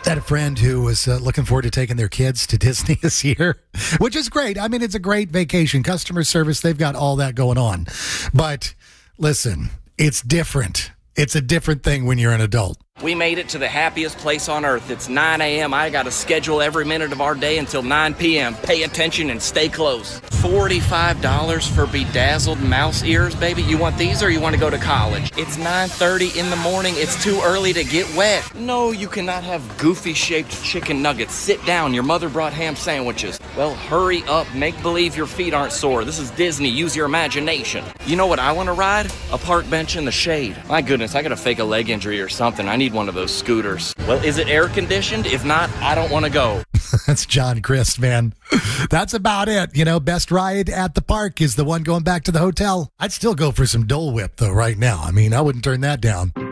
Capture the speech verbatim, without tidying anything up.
Had a friend who was uh, looking forward to taking their kids to Disney this year, which is great. I mean, it's a great vacation. Customer service, they've got all that going on. But listen, it's different. It's a different thing when you're an adult. We made it to the happiest place on earth. It's nine a.m. I got to schedule every minute of our day until nine p.m. Pay attention and stay close. forty-five dollars for bedazzled mouse ears, baby. You want these or you want to go to college? It's nine thirty in the morning. It's too early to get wet. No, you cannot have goofy-shaped chicken nuggets. Sit down. Your mother brought ham sandwiches. Well, hurry up. Make believe your feet aren't sore. This is Disney. Use your imagination. You know what I want to ride? A park bench in the shade. My goodness, I got to fake a leg injury or something. I need one of those scooters. Well, is it air conditioned? If not, I don't want to go. That's John Christ, man. That's about it. You know, best ride at the park is the one going back to the hotel. I'd still go for some Dole Whip, though, right now. I mean, I wouldn't turn that down.